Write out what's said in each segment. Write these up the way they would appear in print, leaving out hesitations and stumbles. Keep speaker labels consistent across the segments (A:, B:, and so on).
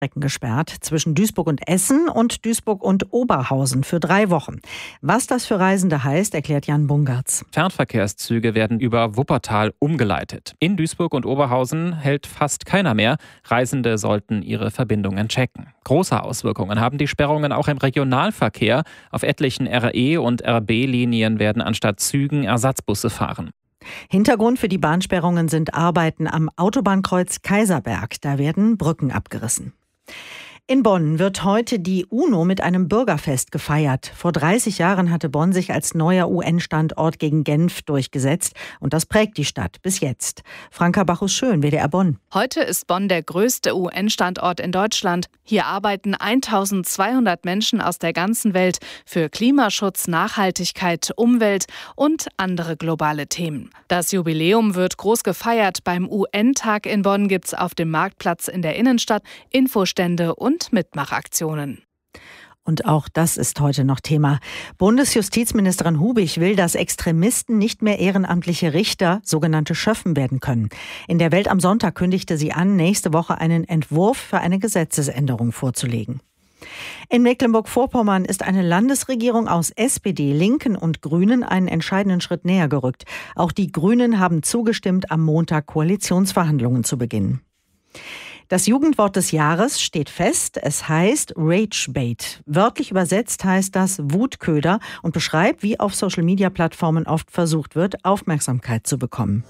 A: Strecken gesperrt zwischen Duisburg und Essen und Duisburg und Oberhausen für 3 Wochen. Was das für Reisende heißt, erklärt Jan Bungertz.
B: Fernverkehrszüge werden über Wuppertal umgeleitet. In Duisburg und Oberhausen hält fast keiner mehr. Reisende sollten ihre Verbindungen checken. Große Auswirkungen haben die Sperrungen auch im Regionalverkehr. Auf etlichen RE- und RB-Linien werden anstatt Zügen Ersatzbusse fahren.
A: Hintergrund für die Bahnsperrungen sind Arbeiten am Autobahnkreuz Kaiserberg. Da werden Brücken abgerissen. In Bonn wird heute die UNO mit einem Bürgerfest gefeiert. Vor 30 Jahren hatte Bonn sich als neuer UN-Standort gegen Genf durchgesetzt. Und das prägt die Stadt bis jetzt. Franka Bachus-Schön, WDR Bonn.
C: Heute ist Bonn der größte UN-Standort in Deutschland. Hier arbeiten 1200 Menschen aus der ganzen Welt für Klimaschutz, Nachhaltigkeit, Umwelt und andere globale Themen. Das Jubiläum wird groß gefeiert. Beim UN-Tag in Bonn gibt's auf dem Marktplatz in der Innenstadt Infostände und Mitmachaktionen.
A: Und auch das ist heute noch Thema. Bundesjustizministerin Hubig will, dass Extremisten nicht mehr ehrenamtliche Richter, sogenannte Schöffen, werden können. In der Welt am Sonntag kündigte sie an, nächste Woche einen Entwurf für eine Gesetzesänderung vorzulegen. In Mecklenburg-Vorpommern ist eine Landesregierung aus SPD, Linken und Grünen einen entscheidenden Schritt näher gerückt. Auch die Grünen haben zugestimmt, am Montag Koalitionsverhandlungen zu beginnen. Das Jugendwort des Jahres steht fest. Es heißt Ragebait. Wörtlich übersetzt heißt das Wutköder und beschreibt, wie auf Social-Media-Plattformen oft versucht wird, Aufmerksamkeit zu bekommen.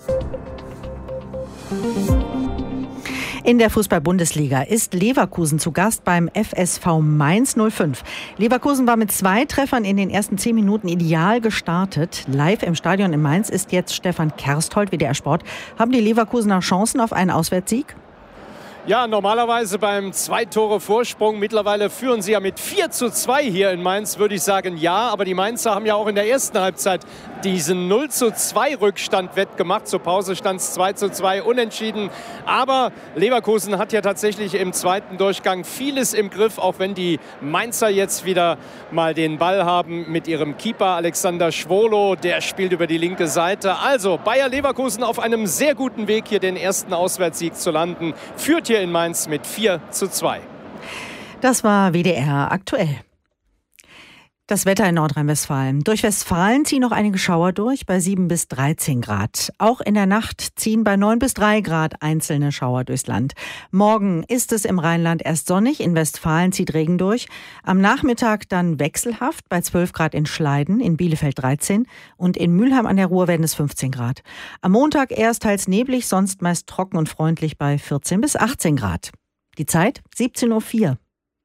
A: In der Fußball-Bundesliga ist Leverkusen zu Gast beim FSV Mainz 05. Leverkusen war mit 2 Treffern in den ersten 10 Minuten ideal gestartet. Live im Stadion in Mainz ist jetzt Stefan Kersthold, WDR Sport. Haben die Leverkusener Chancen auf einen Auswärtssieg?
D: Ja, normalerweise beim 2-Tore-Vorsprung. Mittlerweile führen sie ja mit 4:2 hier in Mainz, würde ich sagen, ja. Aber die Mainzer haben ja auch in der ersten Halbzeit diesen 0:2 wettgemacht. Zur Pause stand es 2:2 unentschieden. Aber Leverkusen hat ja tatsächlich im zweiten Durchgang vieles im Griff, auch wenn die Mainzer jetzt wieder mal den Ball haben mit ihrem Keeper Alexander Schwolo. Der spielt über die linke Seite. Also Bayer Leverkusen auf einem sehr guten Weg, hier den ersten Auswärtssieg zu landen. Führt hier in Mainz mit 4:2.
A: Das war WDR aktuell. Das Wetter in Nordrhein-Westfalen. Durch Westfalen ziehen noch einige Schauer durch bei 7 bis 13 Grad. Auch in der Nacht ziehen bei 9 bis 3 Grad einzelne Schauer durchs Land. Morgen ist es im Rheinland erst sonnig, in Westfalen zieht Regen durch. Am Nachmittag dann wechselhaft bei 12 Grad in Schleiden, in Bielefeld 13 und in Mülheim an der Ruhr werden es 15 Grad. Am Montag erst teils neblig, sonst meist trocken und freundlich bei 14 bis 18 Grad. Die Zeit 17:04 Uhr.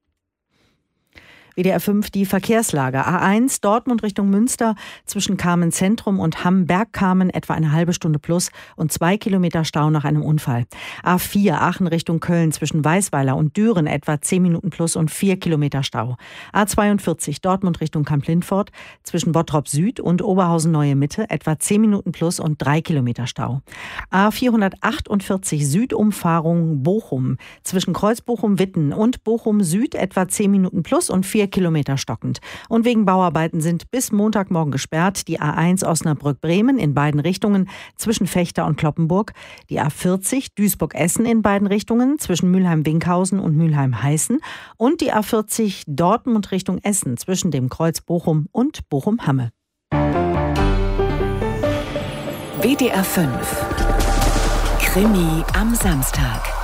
A: WDR 5 die Verkehrslage. A1 Dortmund Richtung Münster zwischen Kamen-Zentrum und Hamm-Bergkamen etwa eine halbe Stunde plus und 2 Kilometer Stau nach einem Unfall. A4 Aachen Richtung Köln zwischen Weißweiler und Düren etwa 10 Minuten plus und 4 Kilometer Stau. A42 Dortmund Richtung Kamp-Lindfort zwischen Bottrop Süd und Oberhausen Neue Mitte etwa 10 Minuten plus und 3 Kilometer Stau. A448 Südumfahrung Bochum zwischen Kreuzbochum-Witten und Bochum Süd etwa 10 Minuten plus und 4 Kilometer stockend. Und wegen Bauarbeiten sind bis Montagmorgen gesperrt die A1 Osnabrück-Bremen in beiden Richtungen zwischen Vechta und Cloppenburg, die A40 Duisburg-Essen in beiden Richtungen zwischen Mülheim-Winkhausen und Mülheim-Heißen und die A40 Dortmund Richtung Essen zwischen dem Kreuz Bochum und Bochum-Hamme.
E: WDR 5 Krimi am Samstag.